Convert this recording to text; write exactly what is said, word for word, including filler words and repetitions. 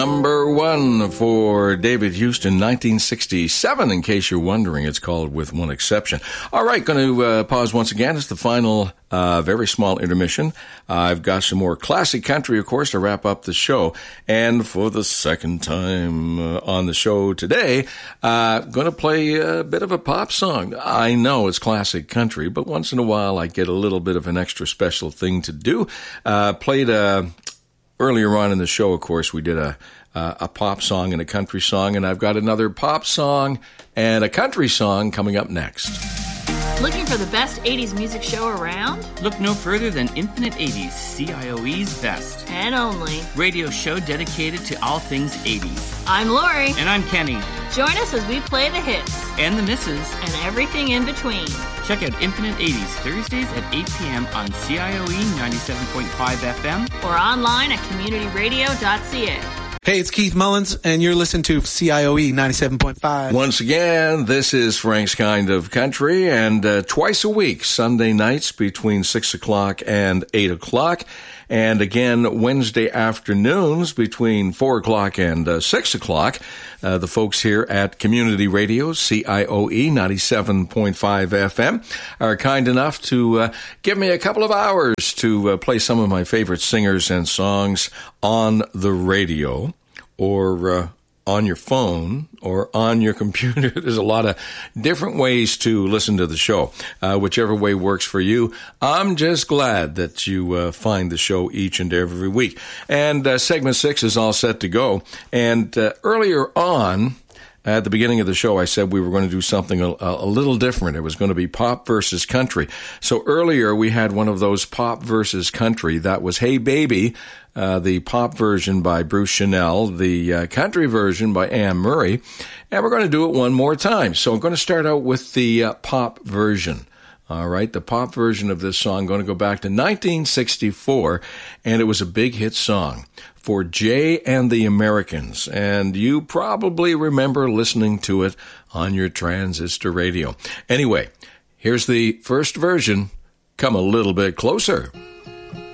Number one for David Houston, nineteen sixty-seven, in case you're wondering. It's called With One Exception. All right, going to uh, pause once again. It's the final, uh, very small intermission. Uh, I've got some more classic country, of course, to wrap up the show. And for the second time uh, on the show today, uh, going to play a bit of a pop song. I know it's classic country, but once in a while I get a little bit of an extra special thing to do. Uh, played a... Earlier on in the show, of course, we did a uh, a pop song and a country song, and I've got another pop song and a country song coming up next. Looking for the best eighties music show around? Look no further than Infinite eighties, C I O E's best. And only. Radio show dedicated to all things eighties. I'm Lori. And I'm Kenny. Join us as we play the hits. And the misses. And everything in between. Check out Infinite eighties, Thursdays at eight p.m. on C I O E ninety-seven point five F M. Or online at community radio dot c a. Hey, it's Keith Mullins, and you're listening to C I O E ninety-seven point five. Once again, this is Frank's Kind of Country, and uh, twice a week, Sunday nights between six o'clock and eight o'clock, and again, Wednesday afternoons between four o'clock and uh, six o'clock. Uh, the folks here at Community Radio, C I O E ninety-seven point five F M, are kind enough to uh, give me a couple of hours to uh, play some of my favorite singers and songs on the radio, or uh, on your phone, or on your computer. There's a lot of different ways to listen to the show. Uh, whichever way works for you. I'm just glad that you uh, find the show each and every week. And uh, segment six is all set to go. And uh, earlier on, at the beginning of the show, I said we were going to do something a, a little different. It was going to be pop versus country. So earlier we had one of those pop versus country. That was Hey Baby, uh, the pop version by Bruce Chanel, the uh, country version by Anne Murray. And we're going to do it one more time. So I'm going to start out with the uh, pop version. All right, the pop version of this song, going to go back to nineteen sixty-four, and it was a big hit song for Jay and the Americans, and you probably remember listening to it on your transistor radio. Anyway, here's the first version, Come a Little Bit Closer.